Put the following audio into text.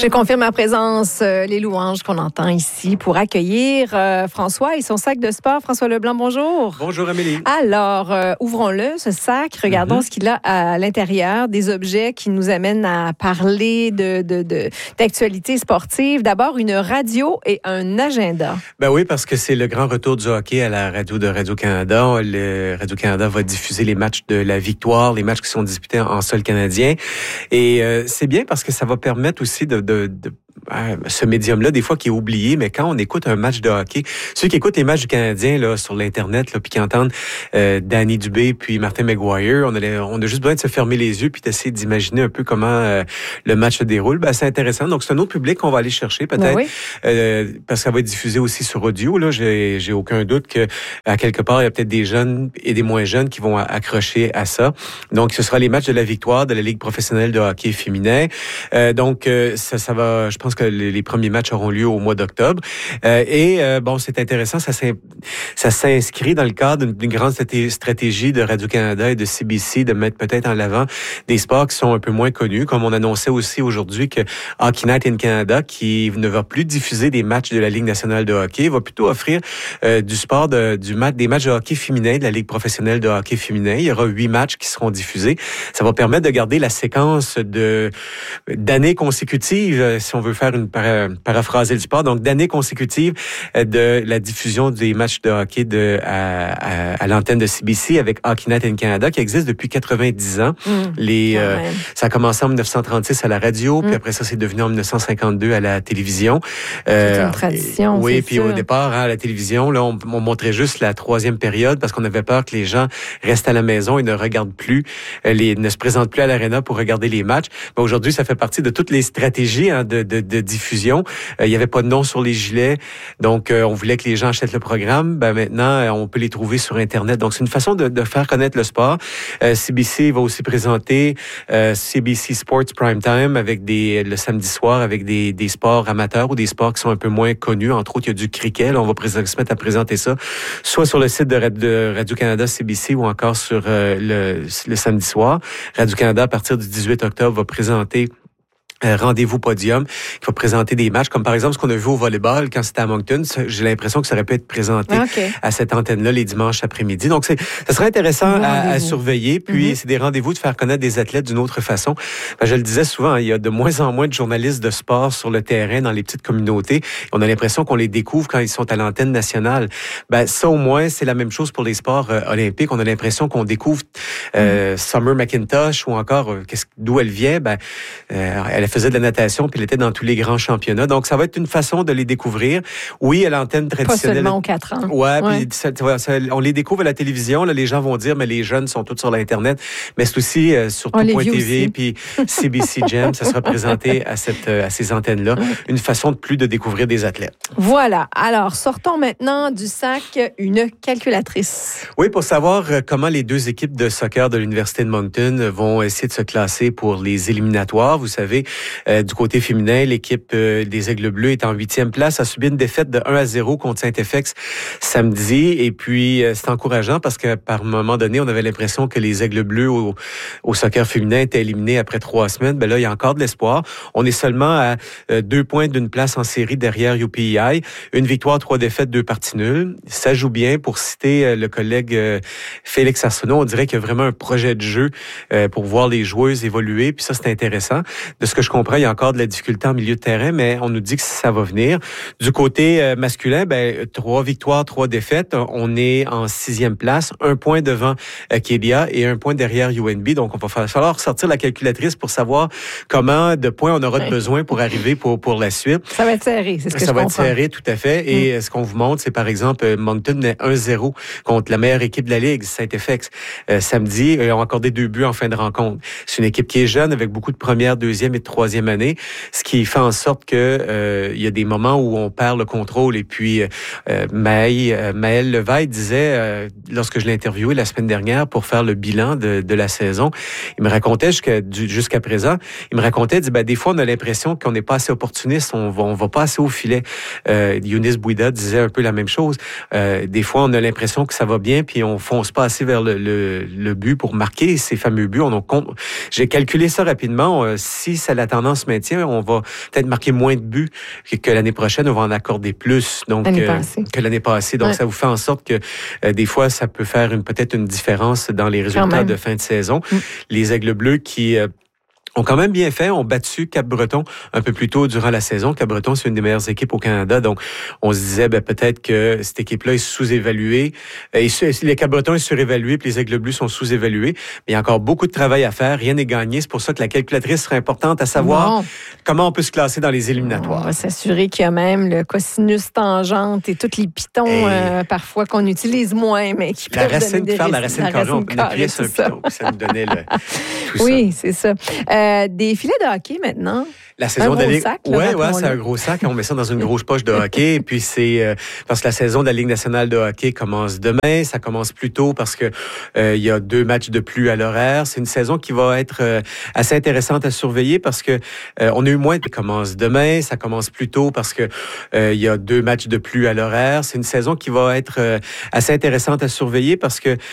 Je confirme ma présence, les louanges qu'on entend ici pour accueillir François et son sac de sport. François Leblanc, bonjour. Bonjour Amélie. Alors, ouvrons-le, ce sac. Regardons ce qu'il a à l'intérieur, des objets qui nous amènent à parler d'actualité sportive. D'abord, une radio et un agenda. Ben oui, parce que c'est le grand retour du hockey à la radio de Radio-Canada. Le Radio-Canada va diffuser les matchs de la victoire, les matchs qui sont disputés en sol canadien. Et c'est bien parce que ça va permettre aussi de ce médium-là, des fois, qui est oublié, mais quand on écoute un match de hockey, ceux qui écoutent les matchs du Canadien là, sur l'Internet, là, puis qui entendent Danny Dubé puis Martin McGuire, on a juste besoin de se fermer les yeux puis d'essayer d'imaginer un peu comment le match se déroule. Ben, c'est intéressant. Donc, c'est un autre public qu'on va aller chercher, peut-être, parce que ça va être diffusé aussi sur audio. Là, j'ai aucun doute que à quelque part, il y a peut-être des jeunes et des moins jeunes qui vont accrocher à ça. Donc, ce sera les matchs de la victoire de la Ligue professionnelle de hockey féminin. Donc, ça va... Je pense que les premiers matchs auront lieu au mois d'octobre. Bon, c'est intéressant. Ça s'inscrit dans le cadre d'une grande stratégie de Radio-Canada et de CBC de mettre peut-être en avant des sports qui sont un peu moins connus, comme on annonçait aussi aujourd'hui que Hockey Night in Canada, qui ne va plus diffuser des matchs de la Ligue nationale de hockey, va plutôt offrir du sport, des matchs de hockey féminin de la Ligue professionnelle de hockey féminin. Il y aura 8 matchs qui seront diffusés. Ça va permettre de garder la séquence d'années consécutives, si on veut faire une paraphraser le sport, donc d'années consécutives de la diffusion des matchs de hockey à l'antenne de CBC avec Hockey Night in Canada, qui existe depuis 90 ans. Ça a commencé en 1936 à la radio, puis après ça, c'est devenu en 1952 à la télévision. C'est une tradition. Oui, puis au départ, à la télévision, là, on montrait juste la troisième période parce qu'on avait peur que les gens restent à la maison et ne regardent plus, ne se présentent plus à l'aréna pour regarder les matchs. Mais aujourd'hui, ça fait partie de toutes les stratégies de diffusion. Il n'y avait pas de nom sur les gilets, donc on voulait que les gens achètent le programme. Ben maintenant, on peut les trouver sur Internet. Donc, c'est une façon de faire connaître le sport. CBC va aussi présenter CBC Sports Primetime avec le samedi soir avec des sports amateurs ou des sports qui sont un peu moins connus. Entre autres, il y a du cricket. Là, on va se mettre à présenter ça, soit sur le site de Radio-Canada CBC ou encore sur le samedi soir. Radio-Canada, à partir du 18 octobre, va présenter Rendez-vous Podium, qui va présenter des matchs, comme par exemple ce qu'on a vu au volleyball quand c'était à Moncton. J'ai l'impression que ça aurait pu être présenté à cette antenne-là les dimanches après-midi. Donc, ça serait intéressant à surveiller. Puis, c'est des rendez-vous de faire connaître des athlètes d'une autre façon. Ben, je le disais souvent, il y a de moins en moins de journalistes de sport sur le terrain dans les petites communautés. On a l'impression qu'on les découvre quand ils sont à l'antenne nationale. Ben, ça, au moins, c'est la même chose pour les sports olympiques. On a l'impression qu'on découvre Summer McIntosh ou encore d'où elle vient. Ben, elle faisait de la natation, puis elle était dans tous les grands championnats. Donc, ça va être une façon de les découvrir. Oui, à l'antenne traditionnelle. Pas seulement aux 4 ans. Ouais. Puis on les découvre à la télévision. Là, les gens vont dire, mais les jeunes sont tous sur l'Internet. Mais c'est aussi sur tout.tv, puis CBC Gem, ça sera présenté à ces antennes-là. Une façon de plus de découvrir des athlètes. Voilà. Alors, sortons maintenant du sac une calculatrice. Oui, pour savoir comment les deux équipes de soccer de l'Université de Moncton vont essayer de se classer pour les éliminatoires. Vous savez, du côté féminin, l'équipe des Aigles Bleus est en 8e place, a subi une défaite de 1-0 contre Saint-FX samedi. Et puis, c'est encourageant parce que par moment donné, on avait l'impression que les Aigles Bleus au soccer féminin étaient éliminés après 3 semaines. Ben là, il y a encore de l'espoir. On est seulement à 2 points d'une place en série derrière UPEI. Une victoire, 3 défaites, 2 parties nulles. Ça joue bien. Pour citer le collègue Félix Arsenault, on dirait qu'il y a vraiment un projet de jeu pour voir les joueuses évoluer. Puis ça, c'est intéressant. De ce que je comprends, il y a encore de la difficulté en milieu de terrain, mais on nous dit que ça va venir. Du côté masculin, 3 victoires, 3 défaites. On est en 6e place, 1 point devant Kélia et 1 point derrière UNB. Donc, on va falloir sortir la calculatrice pour savoir comment de points on aura besoin pour arriver pour la suite. Ça va être serré, c'est ce que je comprends. Ça va être serré, tout à fait. Et ce qu'on vous montre, c'est par exemple, Moncton est 1-0 contre la meilleure équipe de la Ligue, Saint-FX. Samedi, ils ont accordé 2 buts en fin de rencontre. C'est une équipe qui est jeune, avec beaucoup de première, deuxième et de troisième année, ce qui fait en sorte que il y a des moments où on perd le contrôle. Et puis, Maël Levaille disait, lorsque je l'ai interviewé la semaine dernière pour faire le bilan de la saison, il me racontait jusqu'à présent, il me racontait, il dit, des fois, on a l'impression qu'on n'est pas assez opportuniste, on va pas assez au filet. Younis Bouida disait un peu la même chose. Des fois, on a l'impression que ça va bien, puis on fonce pas assez vers le but pour marquer ces fameux buts. J'ai calculé ça rapidement. Si ça la tendance maintient, on va peut-être marquer moins de buts que l'année prochaine, on va en accorder plus que l'année passée. Donc, ça vous fait en sorte que des fois, ça peut faire peut-être une différence dans les résultats de fin de saison. Les Aigles Bleus qui ont quand même bien fait, ont battu Cap-Breton un peu plus tôt durant la saison. Cap-Breton, c'est une des meilleures équipes au Canada, donc on se disait peut-être que cette équipe-là est sous-évaluée. Les Cap-Breton est surévalué, puis les Aigles Bleus sont sous-évalués. Mais il y a encore beaucoup de travail à faire, rien n'est gagné. C'est pour ça que la calculatrice serait importante à savoir comment on peut se classer dans les éliminatoires. On va s'assurer qu'il y a même le cosinus tangente et tous les pitons parfois qu'on utilise moins, mais qui peuvent donner des faire la racine carrée, on appuyait sur un piton, puis ça nous donnait tout ça. Oui, c'est ça. Des filets de hockey maintenant. La saison de la Ligue. Oui, c'est un gros sac. On met ça dans une grosse poche de hockey. Et puis c'est parce que la saison de la Ligue nationale de hockey commence demain. Ça commence plus tôt parce que il y a 2 matchs de plus à l'horaire. C'est une saison qui va être assez intéressante à surveiller parce que on a eu moins. Ça commence demain. Ça commence plus tôt parce que il y a 2 matchs de plus à l'horaire. C'est une saison qui va être assez intéressante à surveiller parce que